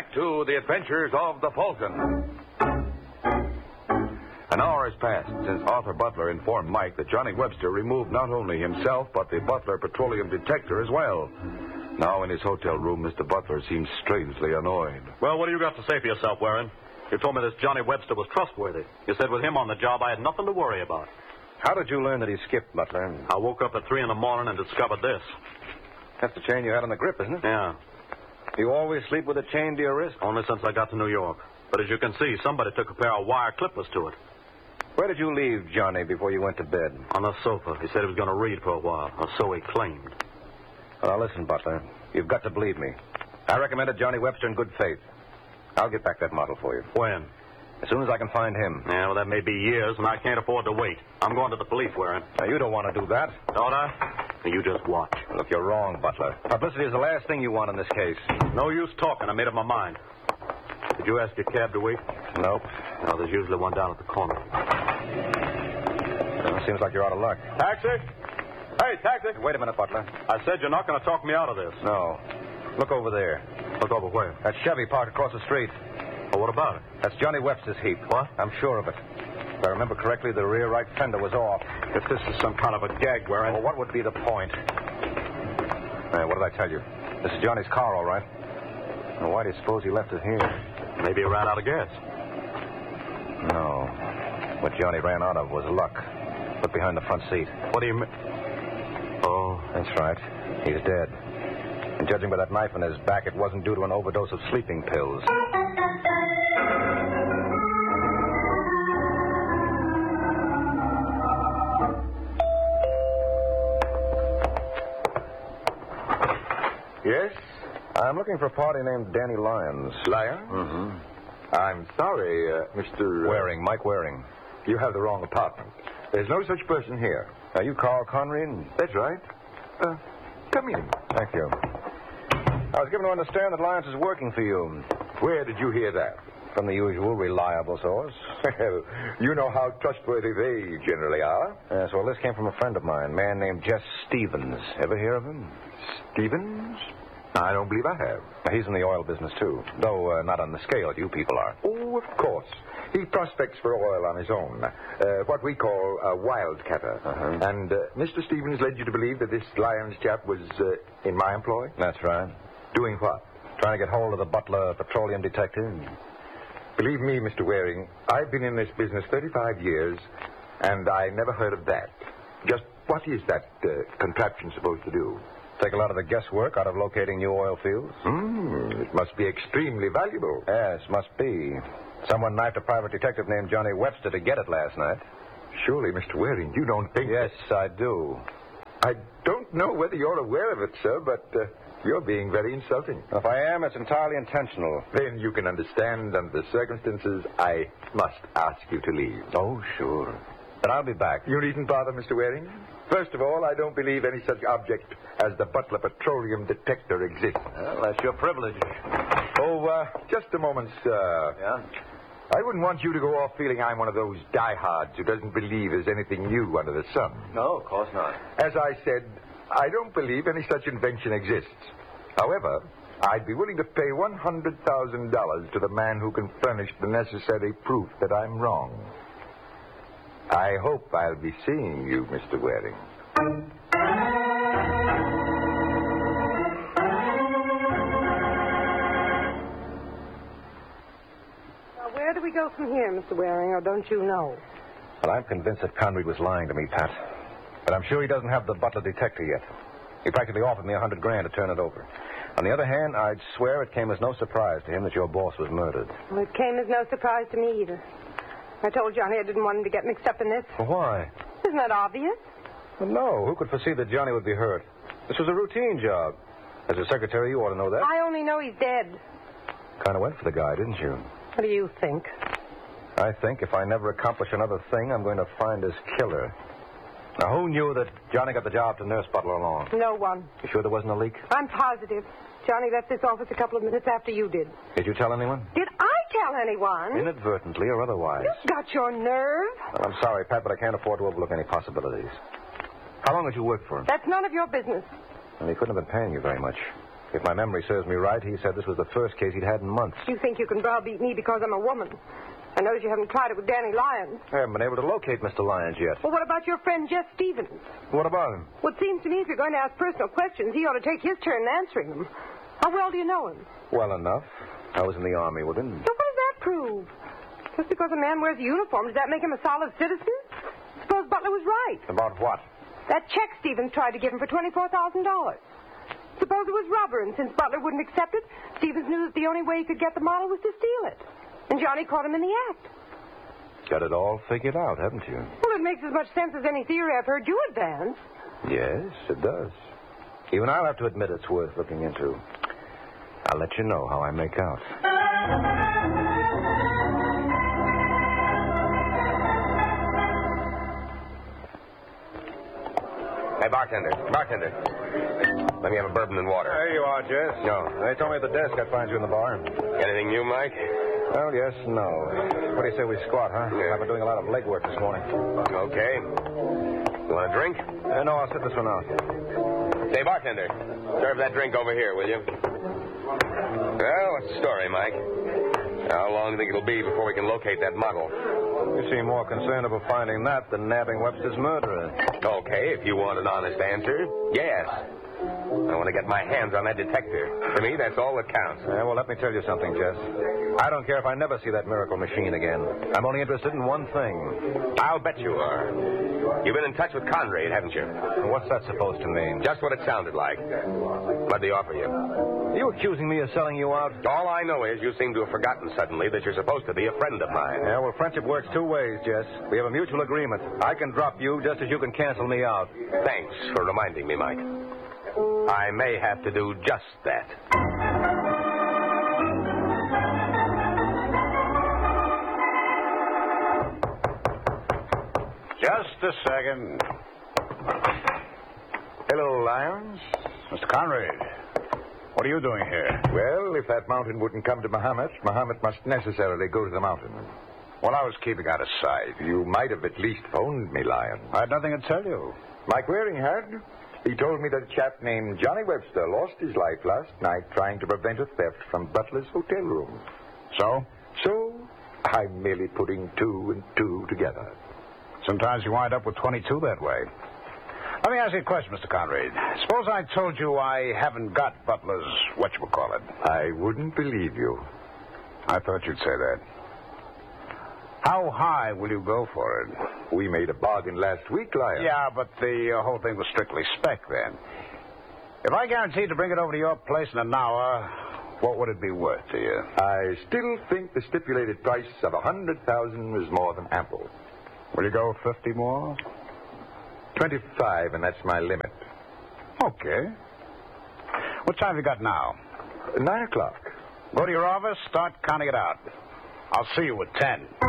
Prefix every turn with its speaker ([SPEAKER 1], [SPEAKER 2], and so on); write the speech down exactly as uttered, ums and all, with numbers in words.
[SPEAKER 1] back to The Adventures of the Falcon. An hour has passed since Arthur Butler informed Mike that Johnny Webster removed not only himself, but the Butler petroleum detector as well. Now in his hotel room, Mister Butler seems strangely annoyed.
[SPEAKER 2] Well, what do you got to say for yourself, Warren? You told me this Johnny Webster was trustworthy. You said with him on the job, I had nothing to worry about.
[SPEAKER 3] How did you learn that he skipped, Butler?
[SPEAKER 2] I woke up at three in the morning and discovered this.
[SPEAKER 3] That's the chain you had on the grip, isn't it?
[SPEAKER 2] Yeah.
[SPEAKER 3] You always sleep with a chain to your wrist?
[SPEAKER 2] Only since I got to New York. But as you can see, somebody took a pair of wire clippers to it.
[SPEAKER 3] Where did you leave Johnny before you went to bed?
[SPEAKER 2] On the sofa. He said he was going to read for a while, or so he claimed.
[SPEAKER 3] Well, now listen, Butler. You've got to believe me. I recommended Johnny Webster in good faith. I'll get back that model for you.
[SPEAKER 2] When?
[SPEAKER 3] As soon as I can find him.
[SPEAKER 2] Yeah, well, that may be years, and I can't afford to wait. I'm going to the police, Warren.
[SPEAKER 3] Now, you don't want to do that.
[SPEAKER 2] Don't I? You just watch.
[SPEAKER 3] Look, you're wrong, Butler. Publicity is the last thing you want in this case.
[SPEAKER 2] No use talking. I made up my mind. Did you ask your cab to wait?
[SPEAKER 3] Nope.
[SPEAKER 2] No, there's usually one down at the corner.
[SPEAKER 3] Well, it seems like you're out of luck.
[SPEAKER 2] Taxi? Hey, taxi!
[SPEAKER 3] Wait a minute, Butler.
[SPEAKER 2] I said you're not going to talk me out of this.
[SPEAKER 3] No. Look over there.
[SPEAKER 2] Look over where?
[SPEAKER 3] That Chevy parked across the street.
[SPEAKER 2] Well, what about it?
[SPEAKER 3] That's Johnny Webster's heap.
[SPEAKER 2] What?
[SPEAKER 3] I'm sure of it. If I remember correctly, the rear right fender was off.
[SPEAKER 2] If this is some kind of a gag, Warren.
[SPEAKER 3] Well, what would be the point? Hey, what did I tell you? This is Johnny's car, all right. Now, why do you suppose he left it here?
[SPEAKER 2] Maybe he ran out of gas.
[SPEAKER 3] No. What Johnny ran out of was luck. Put behind the front seat.
[SPEAKER 2] What do you mean? Oh.
[SPEAKER 3] That's right. He's dead. And judging by that knife in his back, it wasn't due to an overdose of sleeping pills.
[SPEAKER 1] Yes?
[SPEAKER 3] I'm looking for a party named Danny Lyons.
[SPEAKER 1] Lyons?
[SPEAKER 3] Mm-hmm.
[SPEAKER 1] I'm sorry, uh, Mister Uh,
[SPEAKER 3] Waring, Mike Waring.
[SPEAKER 1] You have the wrong apartment. There's no such person here.
[SPEAKER 3] Are you Carl Conrad?
[SPEAKER 1] That's right. Uh, come in.
[SPEAKER 3] Thank you. I was given to understand that Lyons is working for you.
[SPEAKER 1] Where did you hear that?
[SPEAKER 3] From the usual reliable source.
[SPEAKER 1] Well, you know how trustworthy they generally are.
[SPEAKER 3] Yes, well, this came from a friend of mine, a man named Jess Stevens. Ever hear of him?
[SPEAKER 1] Stevens? I don't believe I have.
[SPEAKER 3] He's in the oil business, too, though uh, not on the scale you people are.
[SPEAKER 1] Oh, of course. He prospects for oil on his own, uh, what we call a wildcatter.
[SPEAKER 3] Uh-huh.
[SPEAKER 1] And uh, Mister Stevens led you to believe that this Lyons chap was uh, in my employ?
[SPEAKER 3] That's right.
[SPEAKER 1] Doing what?
[SPEAKER 3] Trying to get hold of the Butler petroleum detective.
[SPEAKER 1] Believe me, Mister Waring, I've been in this business thirty-five years, and I never heard of that. Just what is that uh, contraption supposed to do?
[SPEAKER 3] Take a lot of the guesswork out of locating new oil fields.
[SPEAKER 1] Hmm, it must be extremely valuable.
[SPEAKER 3] Yes, must be. Someone knifed a private detective named Johnny Webster to get it last night.
[SPEAKER 1] Surely, Mister Waring, you don't think...
[SPEAKER 3] Yes, I do.
[SPEAKER 1] I don't know whether you're aware of it, sir, but uh, you're being very insulting.
[SPEAKER 3] If I am, it's entirely intentional.
[SPEAKER 1] Then you can understand, under the circumstances, I must ask you to leave.
[SPEAKER 3] Oh, sure. But I'll be back.
[SPEAKER 1] You needn't bother, Mister Waring. First of all, I don't believe any such object as the Butler petroleum detector exists.
[SPEAKER 3] Well, that's your privilege.
[SPEAKER 1] Oh, uh, just a moment, sir.
[SPEAKER 3] Yeah?
[SPEAKER 1] I wouldn't want you to go off feeling I'm one of those diehards who doesn't believe there's anything new under the sun.
[SPEAKER 3] No, of course not.
[SPEAKER 1] As I said, I don't believe any such invention exists. However, I'd be willing to pay one hundred thousand dollars to the man who can furnish the necessary proof that I'm wrong. I hope I'll be seeing you, Mister Waring.
[SPEAKER 4] Now, where do we go from here, Mister Waring, or don't you know?
[SPEAKER 3] Well, I'm convinced that Conrad was lying to me, Pat. But I'm sure he doesn't have the Butler detector yet. He practically offered me a hundred grand to turn it over. On the other hand, I'd swear it came as no surprise to him that your boss was murdered.
[SPEAKER 4] Well, it came as no surprise to me either. I told Johnny I didn't want him to get mixed up in this.
[SPEAKER 3] Well, why?
[SPEAKER 4] Isn't that obvious?
[SPEAKER 3] Well, no. Who could foresee that Johnny would be hurt? This was a routine job. As a secretary, you ought to know that.
[SPEAKER 4] I only know he's dead.
[SPEAKER 3] Kind of went for the guy, didn't you?
[SPEAKER 4] What do you think?
[SPEAKER 3] I think if I never accomplish another thing, I'm going to find his killer. Now, who knew that Johnny got the job to nurse Butler along?
[SPEAKER 4] No one.
[SPEAKER 3] You sure there wasn't a leak?
[SPEAKER 4] I'm positive. Johnny left this office a couple of minutes after you did.
[SPEAKER 3] Did you tell anyone?
[SPEAKER 4] Did I tell anyone?
[SPEAKER 3] Inadvertently or otherwise.
[SPEAKER 4] You've got your nerve.
[SPEAKER 3] Well, I'm sorry, Pat, but I can't afford to overlook any possibilities. How long did you work for him?
[SPEAKER 4] That's none of your business.
[SPEAKER 3] Well, he couldn't have been paying you very much. If my memory serves me right, he said this was the first case he'd had in months.
[SPEAKER 4] You think you can browbeat me because I'm a woman? I notice you haven't tried it with Danny Lyons.
[SPEAKER 3] I haven't been able to locate Mister Lyons yet.
[SPEAKER 4] Well, what about your friend Jeff Stevens?
[SPEAKER 3] What about him?
[SPEAKER 4] Well, it seems to me if you're going to ask personal questions, he ought to take his turn in answering them. How well do you know him?
[SPEAKER 3] Well enough. I was in the Army with him.
[SPEAKER 4] So what does that prove? Just because a man wears a uniform, does that make him a solid citizen? Suppose Butler was right.
[SPEAKER 3] About what?
[SPEAKER 4] That check Stevens tried to give him for twenty-four thousand dollars. Suppose it was rubber, and since Butler wouldn't accept it, Stevens knew that the only way he could get the model was to steal it. And Johnny caught him in the act.
[SPEAKER 3] Got it all figured out, haven't you?
[SPEAKER 4] Well, it makes as much sense as any theory I've heard you advance.
[SPEAKER 3] Yes, it does. Even I'll have to admit it's worth looking into. I'll let you know how I make out.
[SPEAKER 5] Hey, bartender. Bartender. Let me have a bourbon and water.
[SPEAKER 3] There you are, Jess.
[SPEAKER 5] No.
[SPEAKER 3] They told me at the desk I'd find you in the bar.
[SPEAKER 5] Anything new, Mike?
[SPEAKER 3] Well, yes, no. What do you say we squat, huh?
[SPEAKER 5] Yeah.
[SPEAKER 3] I've been doing a lot of legwork this morning.
[SPEAKER 5] Okay. You want a drink?
[SPEAKER 3] Uh, no, I'll sit this one out.
[SPEAKER 5] Say, bartender, serve that drink over here, will you? Well, what's the story, Mike? How long do you think it'll be before we can locate that model?
[SPEAKER 3] You seem more concerned about finding that than nabbing Webster's murderer.
[SPEAKER 5] Okay, if you want an honest answer, yes. I want to get my hands on that detective. To me, that's all that counts.
[SPEAKER 3] Yeah, well, let me tell you something, Jess. I don't care if I never see that miracle machine again. I'm only interested in one thing.
[SPEAKER 5] I'll bet you are. You've been in touch with Conrad, haven't you?
[SPEAKER 3] And what's that supposed to mean?
[SPEAKER 5] Just what it sounded like. What'd they offer you?
[SPEAKER 3] Are you accusing me of selling you out?
[SPEAKER 5] All I know is you seem to have forgotten suddenly that you're supposed to be a friend of mine.
[SPEAKER 3] Yeah, well, friendship works two ways, Jess. We have a mutual agreement. I can drop you just as you can cancel me out.
[SPEAKER 5] Thanks for reminding me, Mike. I may have to do just that.
[SPEAKER 6] Just a second.
[SPEAKER 1] Hello, Lyons.
[SPEAKER 6] Mister Conrad, what are you doing here?
[SPEAKER 1] Well, if that mountain wouldn't come to Muhammad, Muhammad must necessarily go to the mountain.
[SPEAKER 6] Well, I was keeping out of sight.
[SPEAKER 1] You might have at least phoned me, Lyons.
[SPEAKER 6] I had nothing to tell you.
[SPEAKER 1] Mike Waring had. He told me that a chap named Johnny Webster lost his life last night trying to prevent a theft from Butler's hotel room.
[SPEAKER 6] So?
[SPEAKER 1] So, I'm merely putting two and two together.
[SPEAKER 6] Sometimes you wind up with twenty-two that way. Let me ask you a question, Mister Conrad. Suppose I told you I haven't got Butler's whatchamacallit.
[SPEAKER 1] I wouldn't believe you.
[SPEAKER 6] I thought you'd say that. How high will you go for it?
[SPEAKER 1] We made a bargain last week, Lyons.
[SPEAKER 6] Yeah, but the uh, whole thing was strictly spec then. If I guaranteed to bring it over to your place in an hour, what would it be worth to you?
[SPEAKER 1] I still think the stipulated price of a hundred thousand was more than ample.
[SPEAKER 6] Will you go fifty more?
[SPEAKER 1] Twenty-five, and that's my limit.
[SPEAKER 6] Okay. What time have you got now?
[SPEAKER 1] Nine o'clock.
[SPEAKER 6] Go to your office, start counting it out. I'll see you at ten.